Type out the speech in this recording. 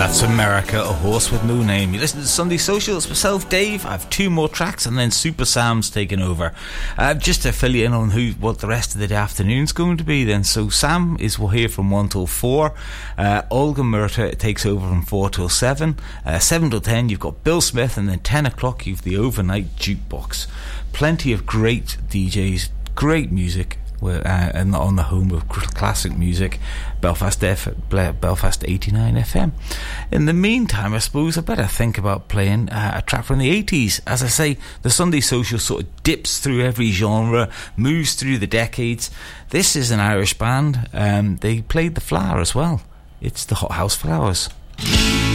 That's America, A Horse With No Name. You listen to Sunday Social. It's myself, Dave. I have two more tracks and then Super Sam's taking over. Just to fill you in on what the rest of the afternoon's going to be then. So Sam is here from 1 till 4. Olga Murta takes over from 4 till 7. 7 till 10 you've got Bill Smith, and then 10 o'clock you've the overnight jukebox. Plenty of great DJs, great music. And on the home of classic music, Belfast 89 FM. In the meantime, I suppose I better think about playing a track from the 80s. As I say, the Sunday Social sort of dips through every genre, moves through the decades. This is an Irish band. They played the Flower as well. It's the Hot House Flowers.